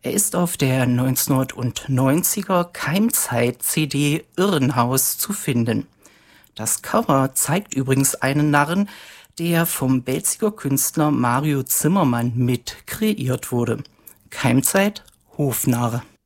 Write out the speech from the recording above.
Er ist auf der 1990er Keimzeit-CD Irrenhaus zu finden. Das Cover zeigt übrigens einen Narren, der vom Belziger Künstler Mario Zimmermann mit kreiert wurde. Keimzeit, Hofnarr.